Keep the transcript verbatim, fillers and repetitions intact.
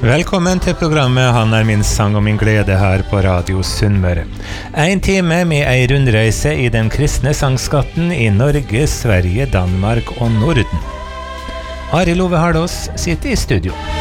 Velkommen til programmet Han er min sang og min glede her på Radio Sunnmøre. En time med ei rundreise i den kristne sangskatten i Norge, Sverige, Danmark og Norden. Arild Ove Hardås sitter i studio.